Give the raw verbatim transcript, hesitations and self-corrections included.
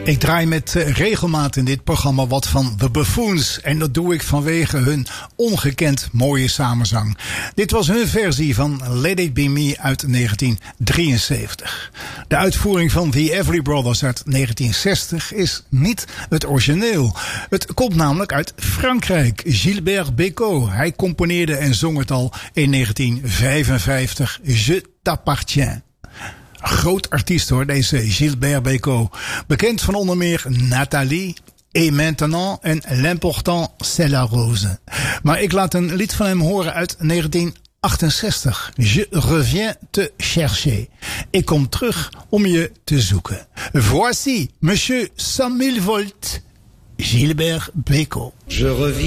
Ik draai met regelmaat in dit programma wat van The Buffoons. En dat doe ik vanwege hun ongekend mooie samenzang. Dit was hun versie van Let It Be Me uit negentien drieënzeventig. De uitvoering van The Everly Brothers uit negentien zestig is niet het origineel. Het komt namelijk uit Frankrijk. Gilbert Bécaud. Hij componeerde en zong het al in negentien vijfenvijftig. Je t'appartiens. Groot artiest hoor, deze Gilbert Bécaud. Bekend van onder meer Nathalie, Et Maintenant en L'Important c'est la rose. Maar ik laat een lied van hem horen uit negentien achtenzestig. Je reviens te chercher. Ik kom terug om je te zoeken. Voici Monsieur cent mille volts, Gilbert Bécaud. Je reviens.